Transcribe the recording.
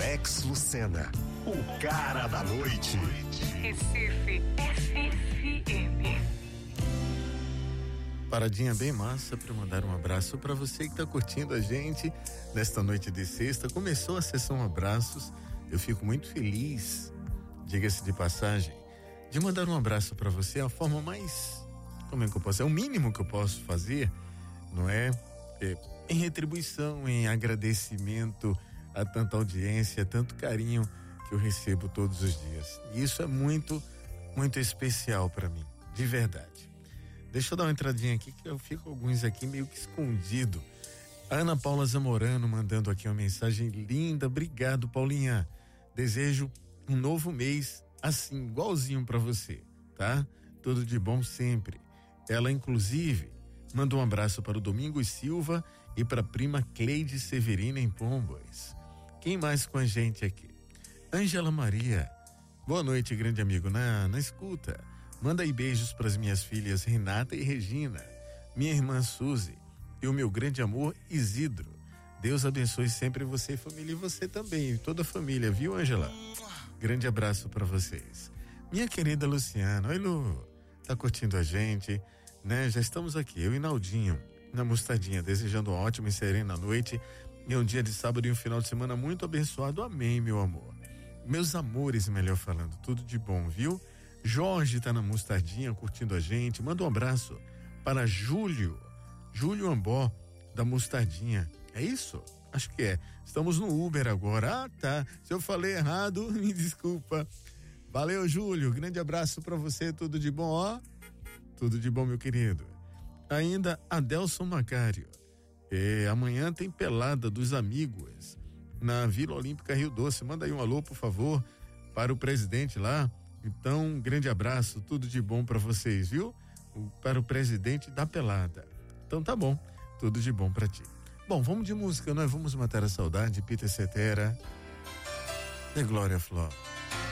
Alex Lucena, o cara da noite. Recife FM. Paradinha bem massa para mandar um abraço para você que tá curtindo a gente nesta noite de sexta. Começou a sessão Abraços. Eu fico muito feliz, diga-se de passagem, de mandar um abraço para você. A forma mais, como é que eu posso, é o mínimo que eu posso fazer, não é? Em retribuição, em agradecimento a tanta audiência, tanto carinho que eu recebo todos os dias. E isso é muito, muito especial para mim, de verdade. Deixa eu dar uma entradinha aqui, que eu fico alguns aqui meio que escondido. Ana Paula Zamorano mandando aqui uma mensagem linda. Obrigado, Paulinha. Desejo um novo mês assim, igualzinho para você, tá? Tudo de bom sempre. Ela, inclusive, manda um abraço para o Domingos Silva e para a prima Cleide Severina em Pombas. Quem mais com a gente aqui? Ângela Maria. Boa noite, grande amigo. Na escuta. Manda aí beijos para as minhas filhas Renata e Regina, minha irmã Suzy e o meu grande amor Isidro. Deus abençoe sempre você e família, e você também, e toda a família, viu, Ângela? Grande abraço para vocês. Minha querida Luciana, oi Lu, tá curtindo a gente, né? Já estamos aqui, eu e Naldinho, na Mostardinha, desejando uma ótima e serena noite e um dia de sábado e um final de semana muito abençoado. Amém, meu amor. Meus amores, melhor falando, tudo de bom, viu? Jorge tá na Mostardinha curtindo a gente. Manda um abraço para Júlio Ambó da Mostardinha. É isso? Acho que é. Estamos no Uber agora. Ah, tá. Se eu falei errado, me desculpa. Valeu, Júlio. Grande abraço para você. Tudo de bom, ó. Tudo de bom, meu querido. Ainda Adelson Macário. Amanhã tem pelada dos amigos na Vila Olímpica Rio Doce. Manda aí um alô, por favor, para o presidente lá. Então, um grande abraço, tudo de bom para vocês, viu? Para o presidente da pelada. Então tá bom, tudo de bom para ti. Bom, vamos de música, nós vamos matar a saudade. Peter Cetera, The Gloria Flor.